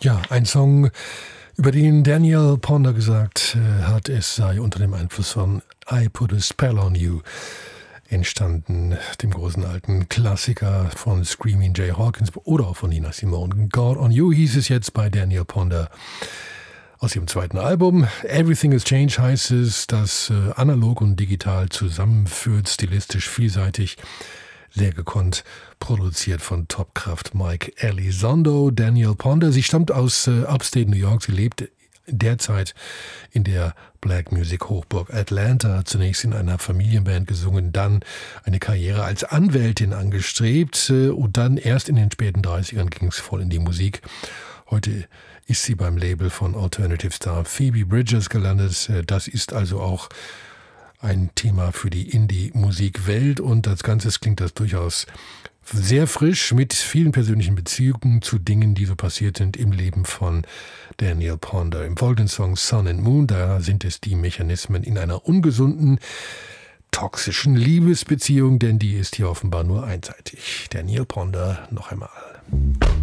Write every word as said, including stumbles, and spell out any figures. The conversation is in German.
Ja, ein Song, über den Daniel Ponder gesagt äh, hat, es sei unter dem Einfluss von I Put a Spell on You entstanden, dem großen alten Klassiker von Screaming Jay Hawkins oder auch von Nina Simone. God on You hieß es jetzt bei Daniel Ponder aus ihrem zweiten Album. Everything has Changed heißt es, das äh, analog und digital zusammenführt, stilistisch vielseitig, sehr gekonnt, produziert von Topkraft Mike Elizondo. Daniel Ponder, sie stammt aus äh, Upstate New York, sie lebt derzeit in der Black Music Hochburg Atlanta, zunächst in einer Familienband gesungen, dann eine Karriere als Anwältin angestrebt äh, und dann erst in den späten dreißigern ging es voll in die Musik. Heute ist sie beim Label von Alternative Star Phoebe Bridgers gelandet. Das ist also auch ein Thema für die Indie-Musikwelt und als Ganzes klingt das durchaus sehr frisch mit vielen persönlichen Beziehungen zu Dingen, die so passiert sind im Leben von Daniel Ponder. Im folgenden Song Sun and Moon, da sind es die Mechanismen in einer ungesunden, toxischen Liebesbeziehung, denn die ist hier offenbar nur einseitig. Daniel Ponder noch einmal.